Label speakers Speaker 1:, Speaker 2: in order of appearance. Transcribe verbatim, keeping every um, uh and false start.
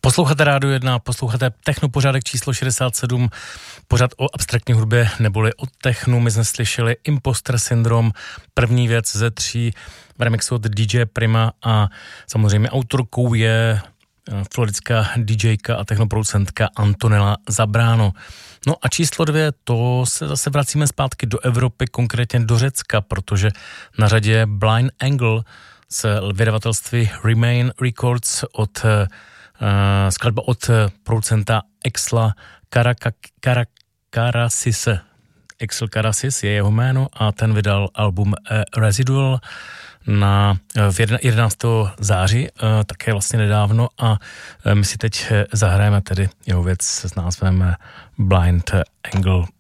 Speaker 1: Posloucháte Rádio jedna, posloucháte Technopořádek číslo šedesát sedm, pořad o abstraktní hudbě neboli o technu. My jsme slyšeli Imposter Syndrome, první věc ze tří v remixu od D J Prima a samozřejmě autorkou je floridská DJka a technoproducentka Antonella Zabrano. No a číslo dvě, to se zase vracíme zpátky do Evropy, konkrétně do Řecka, protože na řadě je Blind Angle z vydavatelství Remain Records od uh, skladba od producenta Exla Karasise. Exl Karasis je jeho jméno a ten vydal album uh, Residual na v jedenáctého září, uh, také vlastně nedávno a uh, my si teď zahrajeme tedy jeho věc s názvem Blind Angle.